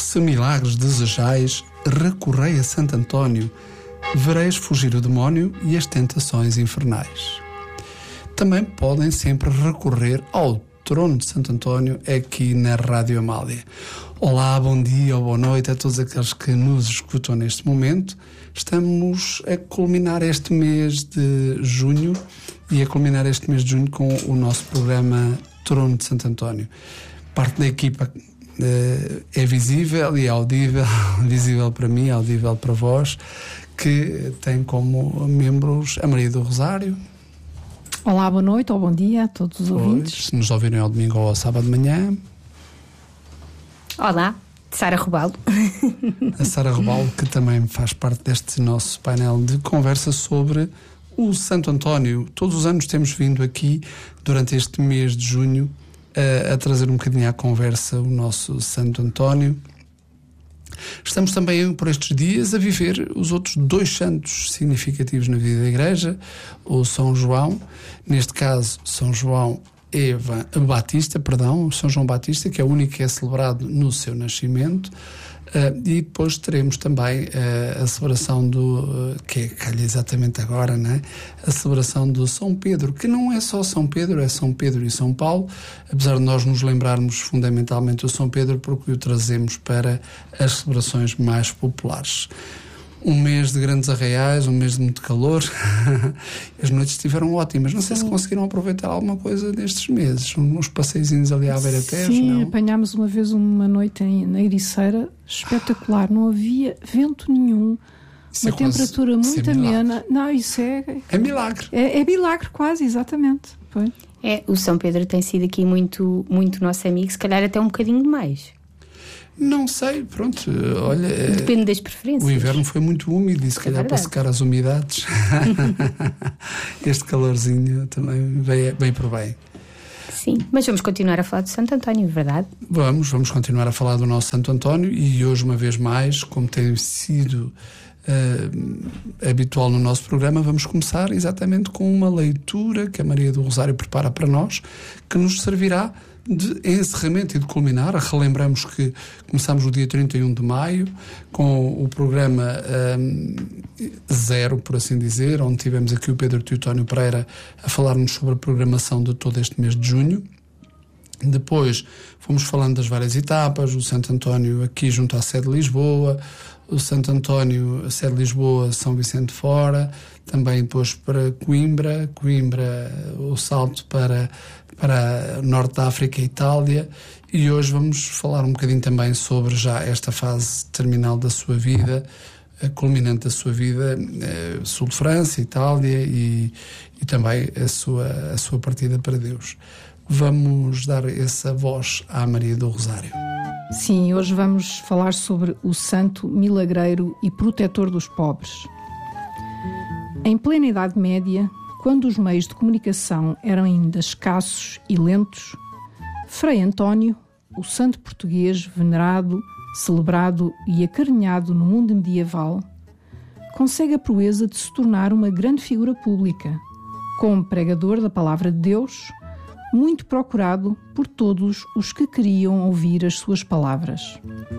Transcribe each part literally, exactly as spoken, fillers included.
Se milagres desejais, recorrei a Santo António, vereis fugir o demónio e as tentações infernais. Também podem sempre recorrer ao trono de Santo António aqui na Rádio Amália. Olá, bom dia ou boa noite a todos aqueles que nos escutam neste momento. Estamos a culminar este mês de junho e a culminar este mês de junho com o nosso programa Trono de Santo António. Parte da equipa uh, é visível e audível, visível para mim, audível para vós, que tem como membros a Maria do Rosário. Olá, boa noite ou bom dia a todos os ouvintes. Se nos ouvirem ao domingo ou ao sábado de manhã. Olá, Sara Robalo. A Sara Robalo, que também faz parte deste nosso painel de conversa sobre o Santo António. Todos os anos temos vindo aqui, durante este mês de junho, a, a trazer um bocadinho à conversa o nosso Santo António. Estamos também, por estes dias, a viver os outros dois santos significativos na vida da Igreja, o São João, neste caso São João Eva, Batista, perdão, São João Batista, que é o único que é celebrado no seu nascimento, uh, e depois teremos também uh, a celebração do, uh, que é, calha exatamente agora, né? A celebração do São Pedro, que não é só São Pedro, é São Pedro e São Paulo, apesar de nós nos lembrarmos fundamentalmente do São Pedro, porque o trazemos para as celebrações mais populares. Um mês de grandes arraiais, um mês de muito calor. As noites estiveram ótimas. Não sei se conseguiram aproveitar alguma coisa destes meses. Uns passeizinhos ali à beira-terra. Sim, não? Apanhámos uma vez uma noite em, na Ericeira, espetacular. Não havia vento nenhum. Isso uma é quase, temperatura muito é amena. Não, isso é... É milagre. É, é milagre quase, exatamente. Foi. É, o São Pedro tem sido aqui muito, muito nosso amigo, se calhar até um bocadinho demais. Não sei, pronto, olha... Depende das preferências. O inverno foi muito úmido e se calhar é para secar as umidades. Este calorzinho também veio, veio por bem. Sim, mas vamos continuar a falar de Santo António, verdade? Vamos, vamos continuar a falar do nosso Santo António e hoje, uma vez mais, como tem sido uh, habitual no nosso programa, vamos começar exatamente com uma leitura que a Maria do Rosário prepara para nós, que nos servirá de encerramento e de culminar. Relembramos que começámos no dia trinta e um de maio com o programa um, zero, por assim dizer, onde tivemos aqui o Pedro Teotónio Pereira a falar-nos sobre a programação de todo este mês de junho. Depois fomos falando das várias etapas, o Santo António aqui junto à sede de Lisboa, o Santo António, a sede de Lisboa, São Vicente de Fora, também depois para Coimbra, Coimbra, o salto para, para Norte da África e Itália, e hoje vamos falar um bocadinho também sobre já esta fase terminal da sua vida, a culminante da sua vida, sul de França, Itália e, e também a sua, a sua partida para Deus. Vamos dar essa voz à Maria do Rosário. Sim, hoje vamos falar sobre o santo milagreiro e protetor dos pobres. Em plena Idade Média, quando os meios de comunicação eram ainda escassos e lentos, Frei António, o santo português venerado, celebrado e acarinhado no mundo medieval, consegue a proeza de se tornar uma grande figura pública, como pregador da palavra de Deus, muito procurado por todos os que queriam ouvir as suas palavras.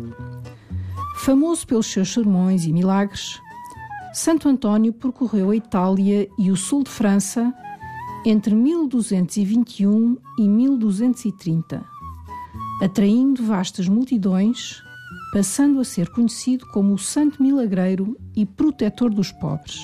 Famoso pelos seus sermões e milagres, Santo António percorreu a Itália e o sul de França entre mil duzentos e vinte e um e mil duzentos e trinta, atraindo vastas multidões, passando a ser conhecido como o santo milagreiro e protetor dos pobres.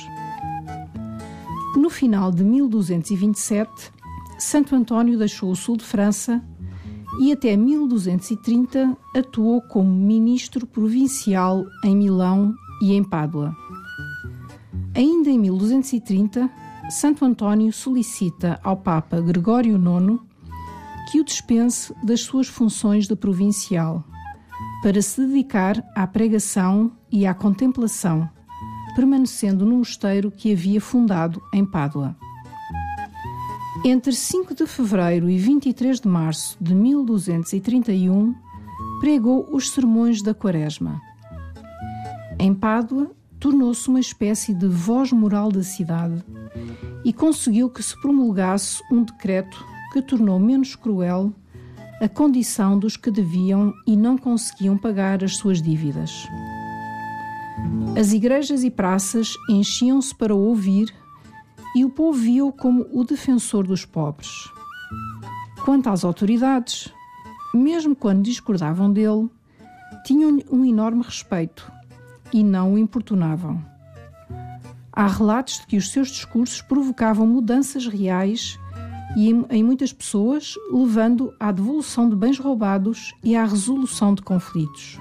No final de mil duzentos e vinte e sete, Santo António deixou o sul de França e até mil duzentos e trinta atuou como ministro provincial em Milão e em Pádua. Ainda em mil duzentos e trinta, Santo António solicita ao Papa Gregório nono que o dispense das suas funções de provincial para se dedicar à pregação e à contemplação, permanecendo no mosteiro que havia fundado em Pádua. Entre cinco de fevereiro e vinte e três de março de mil duzentos e trinta e um, pregou os sermões da Quaresma. Em Pádua, tornou-se uma espécie de voz moral da cidade e conseguiu que se promulgasse um decreto que tornou menos cruel a condição dos que deviam e não conseguiam pagar as suas dívidas. As igrejas e praças enchiam-se para o ouvir e o povo via-o como o defensor dos pobres. Quanto às autoridades, mesmo quando discordavam dele, tinham-lhe um enorme respeito e não o importunavam. Há relatos de que os seus discursos provocavam mudanças reais e em muitas pessoas, levando à devolução de bens roubados e à resolução de conflitos.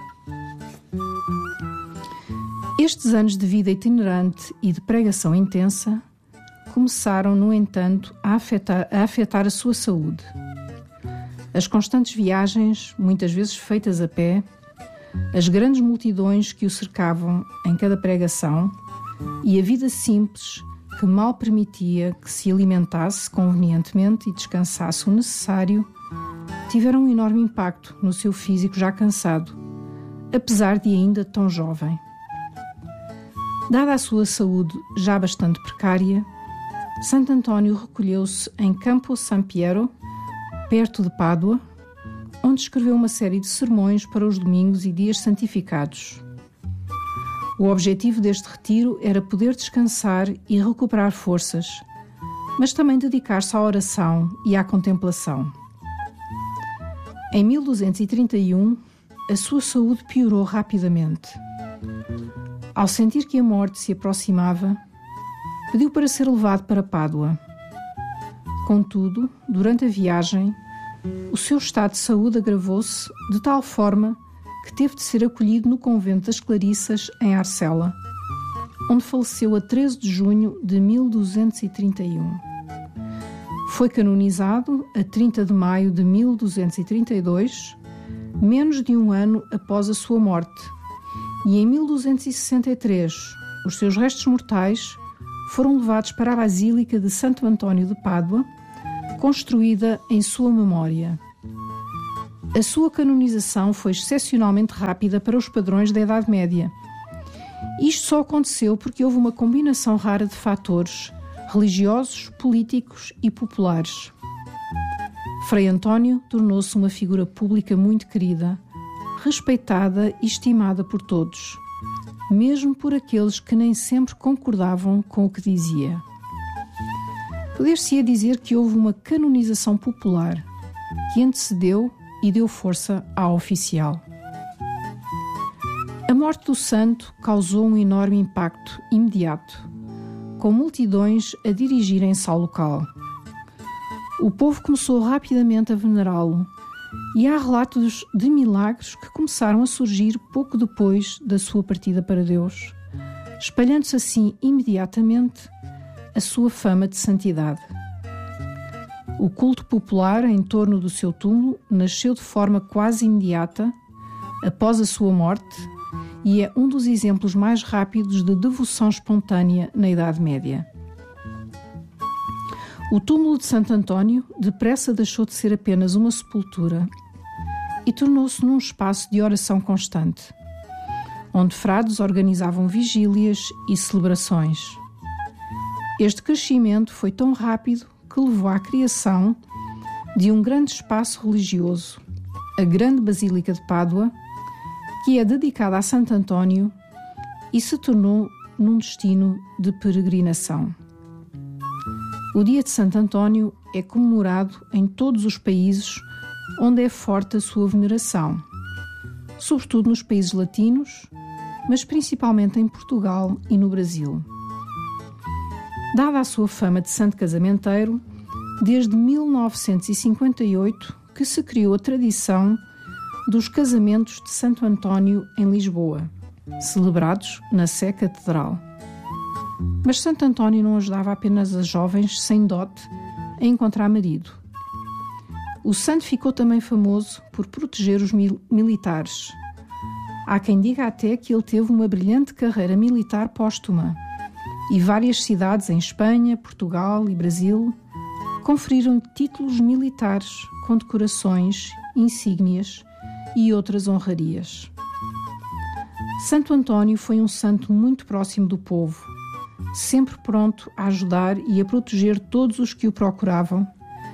Estes anos de vida itinerante e de pregação intensa começaram, no entanto, a afetar, a afetar a sua saúde. As constantes viagens, muitas vezes feitas a pé, as grandes multidões que o cercavam em cada pregação e a vida simples que mal permitia que se alimentasse convenientemente e descansasse o necessário, tiveram um enorme impacto no seu físico já cansado, apesar de ainda tão jovem. Dada a sua saúde já bastante precária, Santo António recolheu-se em Campo San Piero, perto de Pádua, onde escreveu uma série de sermões para os domingos e dias santificados. O objetivo deste retiro era poder descansar e recuperar forças, mas também dedicar-se à oração e à contemplação. Em mil duzentos e trinta e um, a sua saúde piorou rapidamente. Ao sentir que a morte se aproximava, pediu para ser levado para Pádua. Contudo, durante a viagem, o seu estado de saúde agravou-se de tal forma que teve de ser acolhido no convento das Clarissas, em Arcela, onde faleceu a treze de junho de mil duzentos e trinta e um. Foi canonizado a trinta de maio de mil duzentos e trinta e dois, menos de um ano após a sua morte, e em mil duzentos e sessenta e três os seus restos mortais foram levados para a Basílica de Santo António de Pádua, construída em sua memória. A sua canonização foi excepcionalmente rápida para os padrões da Idade Média. Isto só aconteceu porque houve uma combinação rara de fatores religiosos, políticos e populares. Frei António tornou-se uma figura pública muito querida, respeitada e estimada por todos, mesmo por aqueles que nem sempre concordavam com o que dizia. Poder-se-ia dizer que houve uma canonização popular que antecedeu e deu força à oficial. A morte do santo causou um enorme impacto imediato, com multidões a dirigirem-se ao local. O povo começou rapidamente a venerá-lo e há relatos de milagres que começaram a surgir pouco depois da sua partida para Deus, espalhando-se assim imediatamente a sua fama de santidade. O culto popular em torno do seu túmulo nasceu de forma quase imediata após a sua morte e é um dos exemplos mais rápidos de devoção espontânea na Idade Média. O túmulo de Santo António depressa deixou de ser apenas uma sepultura e tornou-se num espaço de oração constante, onde frades organizavam vigílias e celebrações. Este crescimento foi tão rápido que levou à criação de um grande espaço religioso, a Grande Basílica de Pádua, que é dedicada a Santo António e se tornou num destino de peregrinação. O dia de Santo António é comemorado em todos os países onde é forte a sua veneração, sobretudo nos países latinos, mas principalmente em Portugal e no Brasil. Dada a sua fama de santo casamenteiro, desde mil novecentos e cinquenta e oito que se criou a tradição dos casamentos de Santo António em Lisboa, celebrados na Sé Catedral. Mas Santo António não ajudava apenas as jovens sem dote a encontrar marido. O santo ficou também famoso por proteger os mil- militares. Há quem diga até que ele teve uma brilhante carreira militar póstuma e várias cidades em Espanha, Portugal e Brasil conferiram títulos militares, condecorações, insígnias e outras honrarias. Santo António foi um santo muito próximo do povo, sempre pronto a ajudar e a proteger todos os que o procuravam,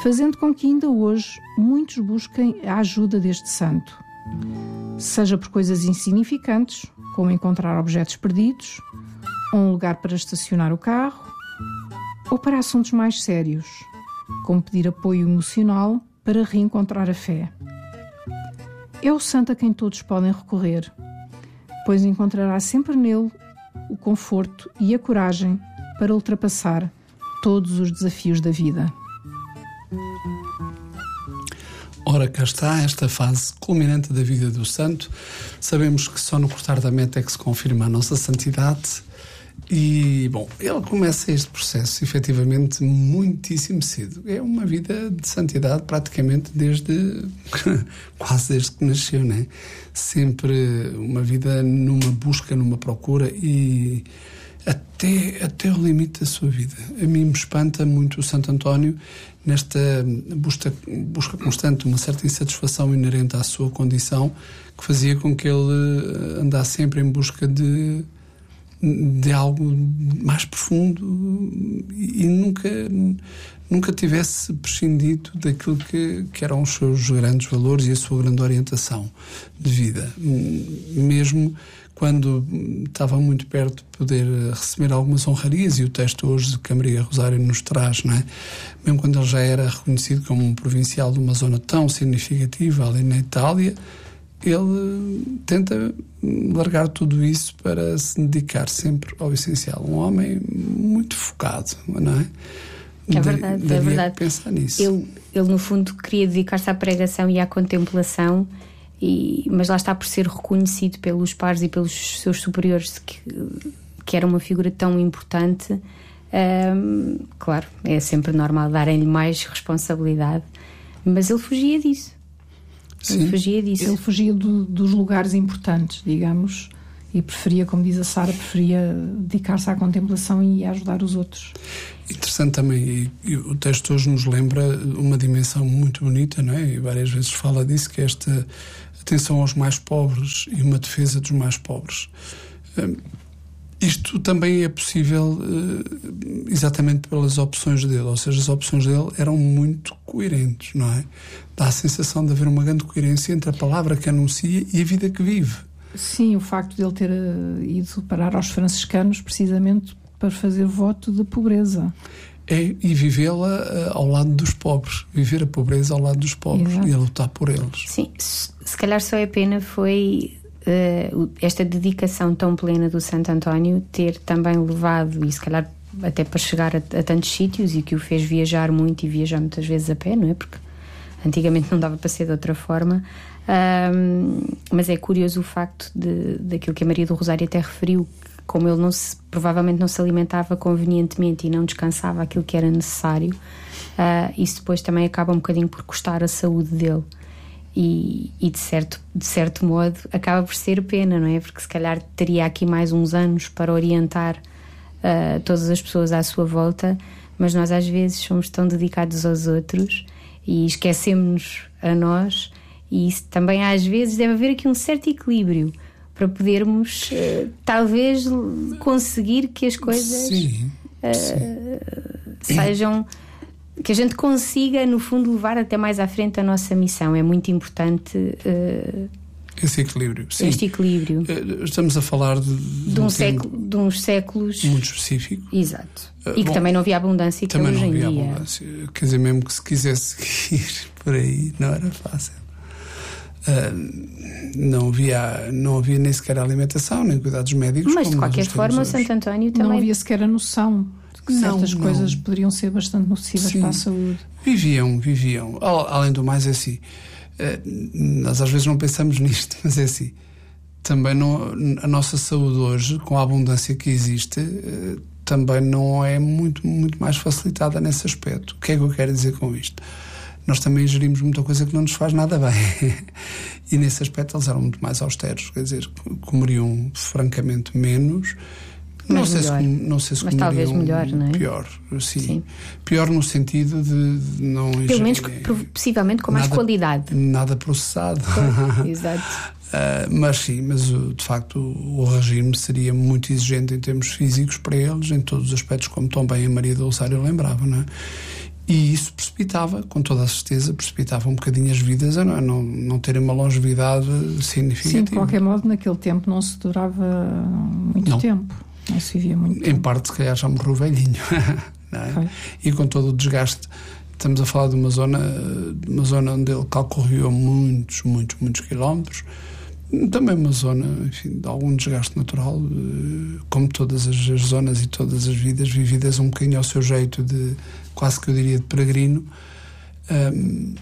fazendo com que ainda hoje muitos busquem a ajuda deste santo, seja por coisas insignificantes, como encontrar objetos perdidos, ou um lugar para estacionar o carro, ou para assuntos mais sérios, como pedir apoio emocional para reencontrar a fé. É o santo a quem todos podem recorrer, pois encontrará sempre nele o conforto e a coragem para ultrapassar todos os desafios da vida. Ora, cá está esta fase culminante da vida do santo. Sabemos que só no cortar da meta é que se confirma a nossa santidade. E, bom, ele começa este processo, efetivamente, muitíssimo cedo. É uma vida de santidade praticamente desde, quase desde que nasceu, né? Sempre uma vida numa busca, numa procura e até, até o limite da sua vida. A mim me espanta muito o Santo António nesta busca, busca constante, uma certa insatisfação inerente à sua condição, que fazia com que ele andasse sempre em busca de de algo mais profundo e nunca, nunca tivesse prescindido daquilo que, que eram os seus grandes valores e a sua grande orientação de vida. Mesmo quando estava muito perto de poder receber algumas honrarias, e o texto hoje que a Maria Rosário nos traz, não é? Mesmo quando ele já era reconhecido como um provincial de uma zona tão significativa ali na Itália, ele tenta largar tudo isso para se dedicar sempre ao essencial. Um homem muito focado, não é? É verdade, de, é verdade. Pensar nisso. Ele, ele, no fundo, queria dedicar-se à pregação e à contemplação, e, mas lá está, por ser reconhecido pelos pares e pelos seus superiores que, que era uma figura tão importante. Hum, claro, é sempre normal darem-lhe mais responsabilidade, mas ele fugia disso. Sim. Ele fugia disso. Ele fugia do, dos lugares importantes, digamos, e preferia, como diz a Sara, preferia dedicar-se à contemplação e a ajudar os outros. Interessante também, e, e o texto hoje nos lembra uma dimensão muito bonita, não é? E várias vezes fala disso, que é esta atenção aos mais pobres e uma defesa dos mais pobres. Hum, isto também é possível uh, exatamente pelas opções dele, ou seja, as opções dele eram muito coerentes, não é? Dá a sensação de haver uma grande coerência entre a palavra que anuncia e a vida que vive. Sim, o facto de ele ter uh, ido parar aos franciscanos precisamente para fazer voto de pobreza. É, e vivê-la uh, ao lado dos pobres, viver a pobreza ao lado dos pobres. Exato. E a lutar por eles. Sim, se calhar só a pena foi uh, esta dedicação tão plena do Santo António ter também levado, e se calhar até para chegar a, a tantos sítios, e que o fez viajar muito e viajar muitas vezes a pé, não é? Porque antigamente não dava para ser de outra forma. Um, mas é curioso o facto de, daquilo que a Maria do Rosário até referiu, que como ele não se, provavelmente não se alimentava convenientemente e não descansava aquilo que era necessário, uh, isso depois também acaba um bocadinho por custar a saúde dele, e, e de, certo, de certo modo acaba por ser pena, não é? Porque se calhar teria aqui mais uns anos para orientar uh, todas as pessoas à sua volta, mas nós às vezes somos tão dedicados aos outros e esquecemos-nos a nós. E isso também às vezes deve haver aqui um certo equilíbrio para podermos uh, talvez conseguir que as coisas sim, uh, sim. sejam, que a gente consiga no fundo levar até mais à frente a nossa missão. É muito importante uh, esse equilíbrio. Sim. Este equilíbrio. Uh, estamos a falar de, de, de, um um século, de uns séculos muito específico. Exato. Uh, e que bom, também não havia abundância que também hoje não havia em dia. abundância. Quer dizer, mesmo que se quisesse seguir por aí não era fácil. Uh, não havia, não havia nem sequer alimentação, nem cuidados médicos. Mas de qualquer forma o Santo António também... Não havia sequer a noção de que não, certas não. coisas poderiam ser bastante nocivas Sim. para a saúde. Viviam, viviam. Além do mais, é assim, nós às vezes não pensamos nisto, mas é assim, também não, a nossa saúde hoje, com a abundância que existe, também não é muito, muito mais facilitada nesse aspecto. O que é que eu quero dizer com isto? Nós também gerimos muita coisa que não nos faz nada bem. E nesse aspecto eles eram muito mais austeros, quer dizer, comeriam francamente menos. Não mas sei, melhor. se, não sei se mas talvez melhor, não é? Pior, sim. Sim. Pior no sentido de, de não ingerir... Pelo menos, possivelmente, com mais nada, qualidade. Nada processado. Exato. Uh, mas sim, mas de facto o, o regime seria muito exigente em termos físicos para eles, em todos os aspectos, como tão bem a Maria do Rosário lembrava, não é? E isso precipitava, com toda a certeza, precipitava um bocadinho as vidas a não, a não, não terem uma longevidade significativa. Sim, de qualquer modo, naquele tempo não se durava muito não. tempo. Não se vivia muito Em tempo. parte, se calhar, já morreu velhinho. Não é? E com todo o desgaste, estamos a falar de uma zona, de uma zona onde ele calcorreou muitos, muitos, muitos quilómetros. Também uma zona, enfim, de algum desgaste natural, como todas as, as zonas e todas as vidas, vividas um bocadinho ao seu jeito de, quase que eu diria, de peregrino. Um,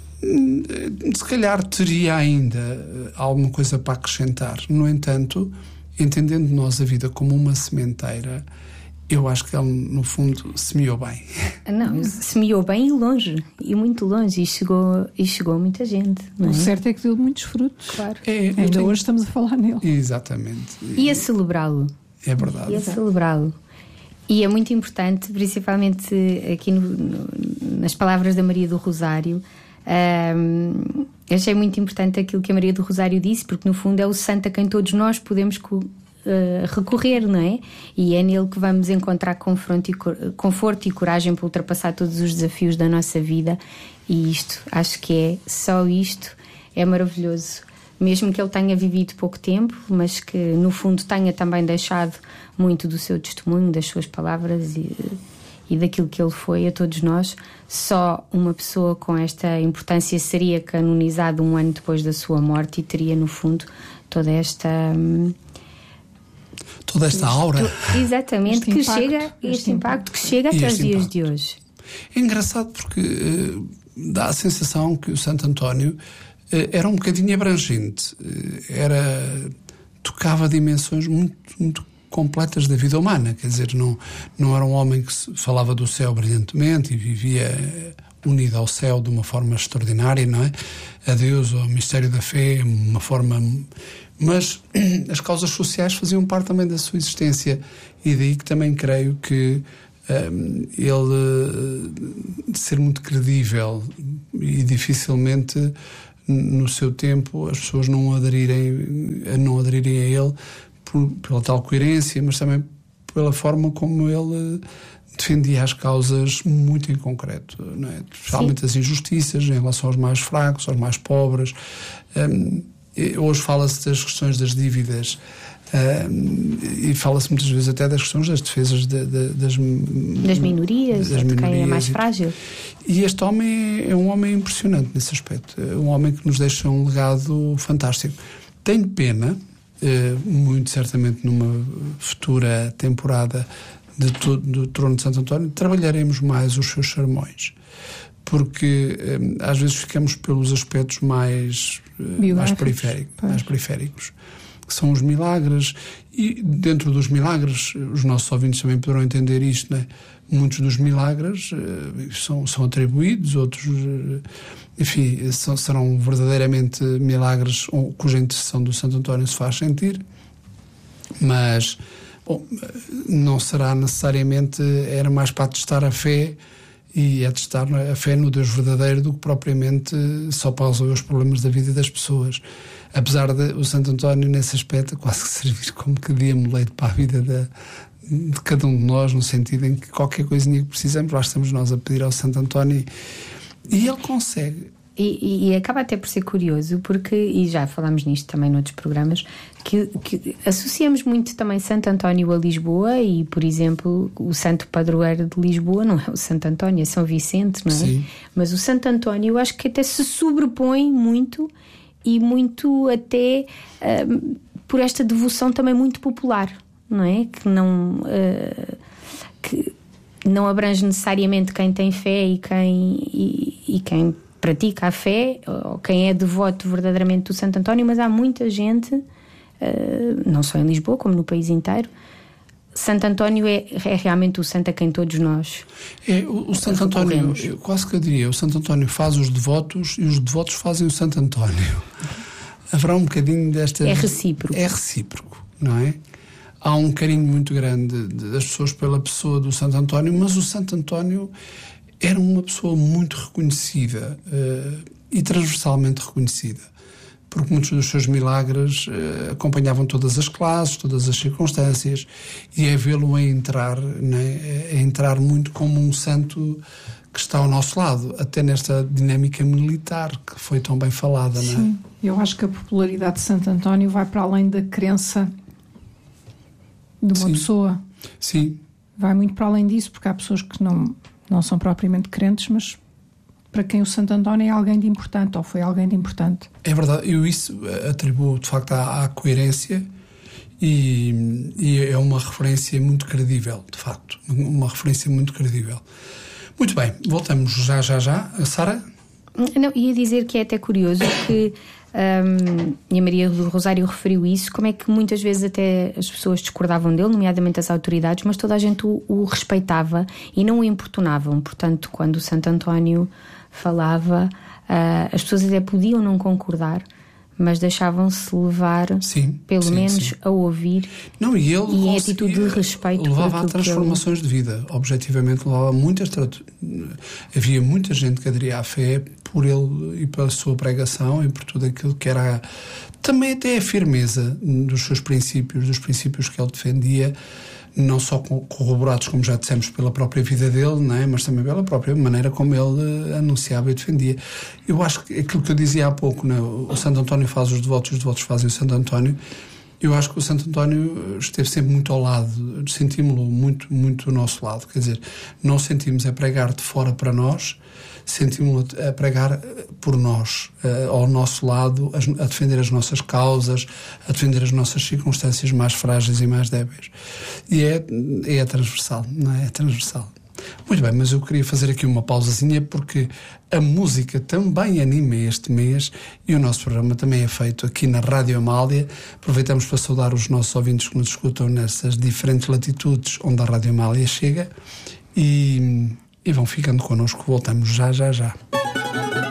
se calhar teria ainda alguma coisa para acrescentar. No entanto, entendendo nós a vida como uma sementeira, eu acho que ele, no fundo, semeou bem. Não, semeou bem e longe, e muito longe, e chegou, e chegou muita gente. Não é? O certo é que deu muitos frutos. Claro. É, Ainda tenho... hoje estamos a falar nele. Exatamente. E a celebrá-lo. É verdade. E a celebrá-lo. E é muito importante, principalmente aqui no, no, nas palavras da Maria do Rosário. Um, achei muito importante aquilo que a Maria do Rosário disse, porque no fundo é o santo a quem todos nós podemos uh, recorrer, não é? E é nele que vamos encontrar confronto e, conforto e coragem para ultrapassar todos os desafios da nossa vida. E isto, acho que é só isto, é maravilhoso. Mesmo que ele tenha vivido pouco tempo, mas que no fundo tenha também deixado muito do seu testemunho, das suas palavras e, e daquilo que ele foi a todos nós. Só uma pessoa com esta importância seria canonizada um ano depois da sua morte e teria no fundo toda esta... Hum, toda esta aura. Tu, exatamente, este que impacto, chega, este este impacto impacto. que chega até os dias impacto. de hoje. É engraçado porque uh, dá a sensação que o Santo António uh, era um bocadinho abrangente, uh, era, tocava dimensões muito, muito completas da vida humana, quer dizer, não, não era um homem que se falava do céu brilhantemente e vivia unido ao céu de uma forma extraordinária, não é? A Deus, ao mistério da fé, uma forma... Mas as causas sociais faziam parte também da sua existência e daí que também creio que um, ele de ser muito credível e dificilmente no seu tempo as pessoas não aderirem, não aderirem a ele por, pela tal coerência, mas também pela forma como ele defendia as causas muito em concreto, não é? Especialmente as injustiças em relação aos mais fracos, aos mais pobres. Um, hoje fala-se das questões das dívidas um, e fala-se muitas vezes até das questões das defesas de, de, das, das minorias, das de quem é mais e, frágil. E este homem é um homem impressionante nesse aspecto, é um homem que nos deixa um legado fantástico. Tenho pena, muito certamente numa futura temporada de, do Trono de Santo António trabalharemos mais os seus sermões, porque às vezes ficamos pelos aspectos mais, mais, periféricos, mais periféricos, que são os milagres, e dentro dos milagres, os nossos ouvintes também poderão entender isto, não é? Muitos dos milagres uh, são, são atribuídos, outros, uh, enfim, são, serão verdadeiramente milagres cuja intercessão do Santo António se faz sentir, mas bom, não será necessariamente, era mais para testar a fé e é testar a fé no Deus verdadeiro do que propriamente só para resolver os problemas da vida das pessoas. Apesar de o Santo António, nesse aspecto, quase que servir como que de amuleto para a vida da, de cada um de nós, no sentido em que qualquer coisinha que precisamos, lá estamos nós a pedir ao Santo António e, e ele consegue. E, e, e acaba até por ser curioso, porque, e já falámos nisto também noutros programas, que, que associamos muito também Santo António a Lisboa e, por exemplo, o santo padroeiro de Lisboa não é o Santo António, é São Vicente, não é? Sim. Mas o Santo António eu acho que até se sobrepõe muito e muito até uh, por esta devoção também muito popular, não é? Que não, uh, que não abrange necessariamente quem tem fé e quem, e, e quem pratica a fé, ou quem é devoto verdadeiramente do Santo António, mas há muita gente, uh, não só em Lisboa, como no país inteiro. Santo António é, é realmente o santo a quem todos nós é, o, o Santo António, eu, quase que eu diria, o Santo António faz os devotos e os devotos fazem o Santo António. Haverá um bocadinho desta... É recíproco. É recíproco, não é? Há um carinho muito grande das pessoas pela pessoa do Santo António, mas o Santo António era uma pessoa muito reconhecida uh, e transversalmente reconhecida, porque muitos dos seus milagres uh, acompanhavam todas as classes, todas as circunstâncias, e é vê-lo a entrar, né, a entrar muito como um santo que está ao nosso lado, até nesta dinâmica militar que foi tão bem falada, Sim, não é? Eu acho que a popularidade de Santo António vai para além da crença de uma Sim. pessoa. Sim. Vai muito para além disso, porque há pessoas que não, não são propriamente crentes, mas para quem o Santo António é alguém de importante, ou foi alguém de importante. É verdade, eu isso atribuo de facto à, à coerência e, e é uma referência muito credível, de facto, uma referência muito credível. Muito bem, voltamos já, já, já. Sara? Não, ia dizer que é até curioso que, um, e a Maria do Rosário referiu isso, como é que muitas vezes até as pessoas discordavam dele, nomeadamente as autoridades, mas toda a gente o, o respeitava e não o importunavam. Portanto, quando o Santo António falava, uh, as pessoas até podiam não concordar, mas deixavam-se levar, sim, pelo sim, menos, sim. a ouvir. Não, e ele e em atitude de respeito levava a transformações ele... de vida. Objetivamente levava muitas havia muita gente que aderia à fé por ele e pela sua pregação e por tudo aquilo que era também até a firmeza dos seus princípios, dos princípios que ele defendia, não só corroborados, como já dissemos, pela própria vida dele, não é? Mas também pela própria maneira como ele anunciava e defendia. Eu acho que aquilo que eu dizia há pouco, não é? O Santo António faz os devotos, os devotos fazem o Santo António. Eu acho que o Santo António esteve sempre muito ao lado, sentimos-lo muito, muito do nosso lado. Quer dizer, não sentimos a pregar de fora para nós, sentimos a pregar por nós, ao nosso lado, a defender as nossas causas, a defender as nossas circunstâncias mais frágeis e mais débeis. E é, é transversal, não é? É transversal. Muito bem, mas eu queria fazer aqui uma pausazinha porque a música também anima este mês e o nosso programa também é feito aqui na Rádio Amália. Aproveitamos para saudar os nossos ouvintes que nos escutam nessas diferentes latitudes onde a Rádio Amália chega e, e vão ficando connosco. Voltamos já, já, já.